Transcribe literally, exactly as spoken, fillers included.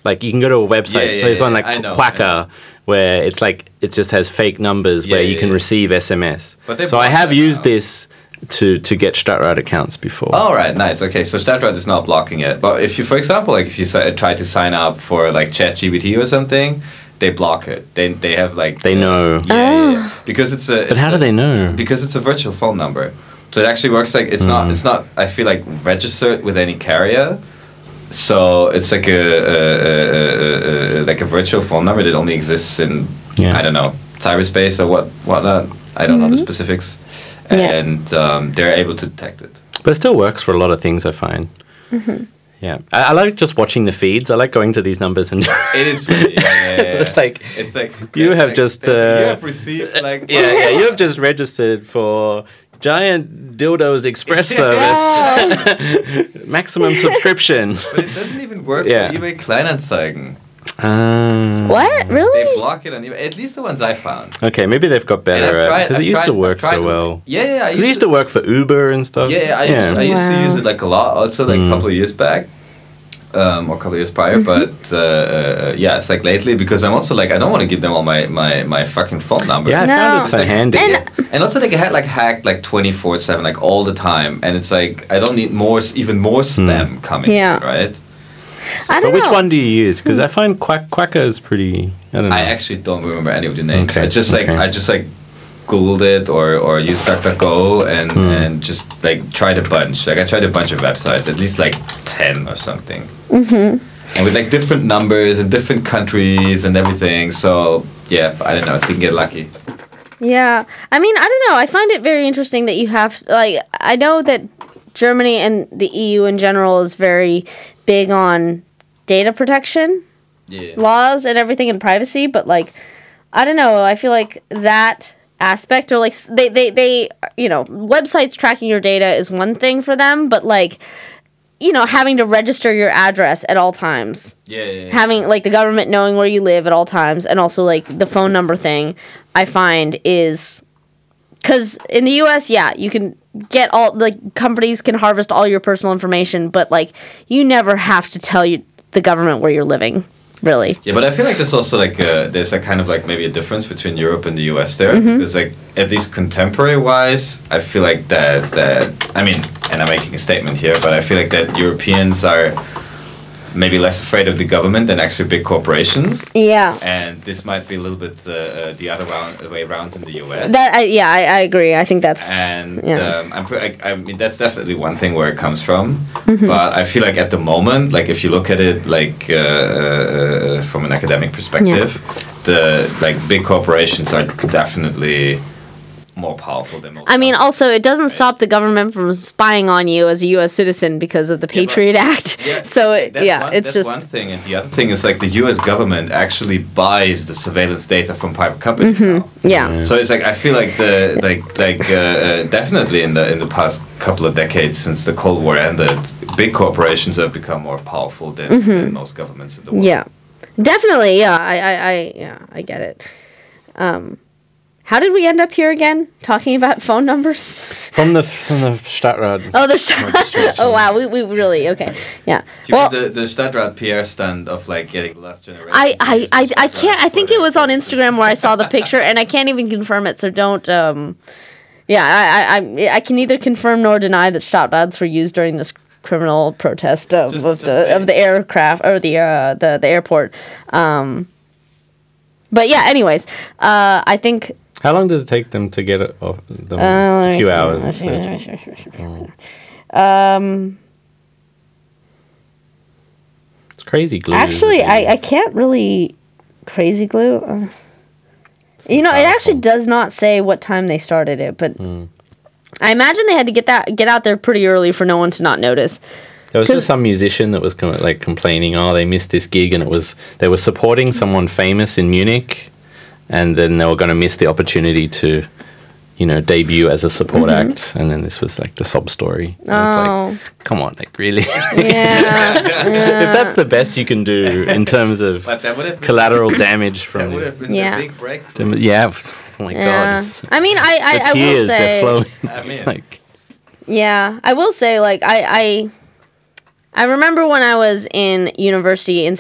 Like you can go to a website. Yeah, yeah, There's one yeah, like I know, I Quacker, know. where it's like it just has fake numbers Yeah, where yeah, you can yeah. receive S M S. But they So I block have that used now. this to to get Stadtrat accounts before. All right, nice. Okay, so Stadtrat is not blocking it. But if you, for example, like if you si- try to sign up for like ChatGPT or something, they block it. They they have like They know. Yeah, yeah, yeah. Because it's a. But it's how do a- they know? Because it's a virtual phone number, so it actually works like it's not. It's not. I feel like registered with any carrier. So it's like a, a, a, a, a like a virtual phone number that only exists in Yeah. I don't know cyberspace or what whatnot. I don't know the specifics, Yeah. and um, they're able to detect it. But it still works for a lot of things, I find. Yeah, I, I like just watching the feeds. I like going to these numbers and It is pretty. Yeah, yeah, yeah, it's yeah. just like It's like you it's have like- just, it's like you uh, have received like yeah, yeah. You have just registered for Giant Dildos Express service, maximum subscription. But it doesn't even work Yeah. for eBay Kleinanzeigen. Uh, What? They Really? block it on eBay. At least the ones I found. Okay, maybe they've got And better I've at tried- because it I've used to tried- work I've tried so them. well. Yeah, yeah. I Because it used to work for Uber and stuff. Yeah, yeah, I, Used, I used to Wow. use it like a lot, also like a couple of years back, um, or a couple of years prior. But uh, uh, yeah, it's like lately because I'm also like I don't want to give them all my, my, my fucking phone number. Yeah, I No. found it so Like, handy. And- And also like I had like hacked like twenty four seven like all the time, and it's like I don't need more s- even more spam coming. Yeah. in, right. I don't but which know. one do you use? Because I find Quack Quacker is pretty. I don't know. I actually don't remember any of the names. Okay, I just like okay. I just like Googled it or or used DuckDuckGo and Hmm. and just like tried a bunch. Like I tried a bunch of websites, at least like ten or something. Mm-hmm. And with like different numbers and different countries and everything. So yeah, I don't know. I didn't get lucky. Yeah. I mean, I don't know. I find it very interesting that you have, like, I know that Germany and the E U in general is very big on data protection Yeah. laws and everything and privacy, but, like, I don't know. I feel like that aspect or, like, s- they, they, they, you know, websites tracking your data is one thing for them, but, like, you know, having to register your address at all times. Yeah. yeah, yeah. Having like the government knowing where you live at all times, and also like the phone number thing, I find is because in the U S, yeah, you can get all like companies can harvest all your personal information, but like you never have to tell you the government where you're living, really. Yeah, but I feel like there's also like a, there's like kind of like maybe a difference between Europe and the U S there Mm-hmm. because like at least contemporary wise, I feel like that that I mean, and I'm making a statement here, but I feel like that Europeans are maybe less afraid of the government than actually big corporations. Yeah. And this might be a little bit uh, uh, the other round, way around in the U S. That I, yeah, I, I agree. I think that's and yeah. um, I'm pre- I, I mean that's definitely one thing where it comes from. Mm-hmm. But I feel like at the moment, like if you look at it like uh, uh, from an academic perspective, the like big corporations are definitely more powerful than most. I mean, companies. also, it doesn't stop the government from spying on you as a U S citizen because of the Yeah, but- Patriot Act. Yeah, so, it, that's yeah, one, it's that's just. one thing, and the other thing is like the U S government actually buys the surveillance data from private companies now. Yeah. So it's like I feel like the like like uh, uh, definitely in the in the past couple of decades since the Cold War ended, big corporations have become more powerful than, than most governments in the world. Yeah. Definitely. Yeah. I, I, I, yeah, I get it. Um, how did we end up here again? Talking about phone numbers? From the from the Stadtrat. Oh, the oh wow, we, we really okay, yeah. Do you Well, mean the the Stadtrat P R stand of like getting the last generation? I, to I, use the I, I Stadtrat can't. I for think their it was on purposes? Instagram where I saw the picture, and I can't even confirm it. So don't. Um, yeah, I, I, I, I can neither confirm nor deny that Stadtrats were used during this criminal protest of, Just- of just the say of it. the aircraft or the uh, the the airport. Um, but yeah, anyways, uh, I think. How long does it take them to get it off? Them? Uh, let a me few see, hours. let me see, it let me said. see, let me see, let me see. Um, It's crazy glue. actually, that they I, I use. can't really crazy glue. Uh, you know, it actually powerful. does not say what time they started it, but I imagine they had to get that get out there pretty early for no one to not notice. There was 'cause- just some musician that was com- like complaining, oh, they missed this gig, and it was they were supporting someone famous in Munich, and then they were going to miss the opportunity to, you know, debut as a support act, and then this was like the sob story. And it's Oh. like, come on, like really? Yeah, If that's the best you can do in terms of But that would have been, collateral damage from that would this, have been Yeah. the big breakthrough. yeah, oh my god, yeah. it's- I mean, I I, the I will tears they're say, flowing. I mean, like, yeah, I will say, like I I I remember when I was in university in